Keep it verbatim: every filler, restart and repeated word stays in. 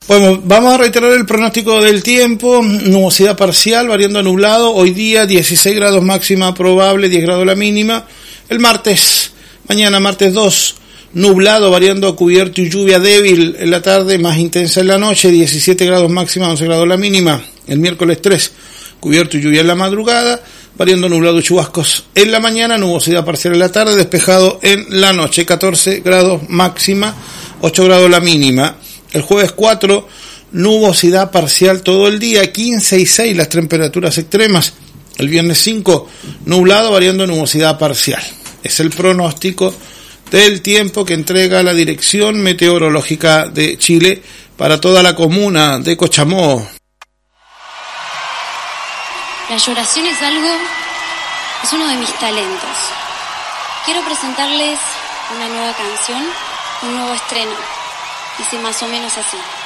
Bueno, vamos a reiterar el pronóstico del tiempo. Nubosidad parcial, variando a nublado. Hoy día dieciséis grados máxima probable, diez grados la mínima. El martes, mañana martes dos, nublado, variando a cubierto y lluvia débil en la tarde, más intensa en la noche, diecisiete grados máxima, once grados la mínima. El miércoles tres, cubierto y lluvia en la madrugada, variando nublado y chubascos en la mañana, nubosidad parcial en la tarde, despejado en la noche, catorce grados máxima, ocho grados la mínima. El jueves cuatro, nubosidad parcial todo el día, quince y seis las temperaturas extremas. El viernes cinco, nublado, variando nubosidad parcial. Es el pronóstico del tiempo que entrega la Dirección Meteorológica de Chile para toda la comuna de Cochamó. La lloración es algo, es uno de mis talentos. Quiero presentarles una nueva canción, un nuevo estreno. Dice más o menos así.